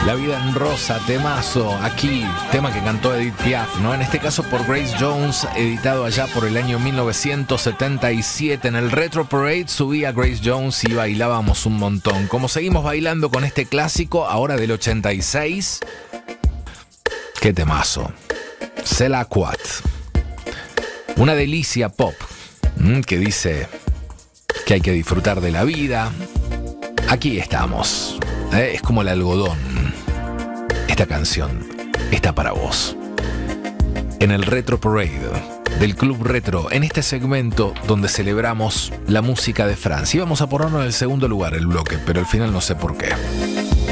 La vida en rosa, temazo, aquí, tema que cantó Edith Piaf, ¿no? En este caso por Grace Jones, editado allá por el año 1977. En el Retro Parade subía Grace Jones y bailábamos un montón. Como seguimos bailando con este clásico, ahora del 86, qué temazo. C'est la Quat. Una delicia pop, que dice que hay que disfrutar de la vida. Aquí estamos, es como el algodón. Esta canción está para vos. En el Retro Parade del Club Retro, en este segmento donde celebramos la música de Francia. Íbamos a ponernos en el segundo lugar el bloque, pero al final no sé por qué.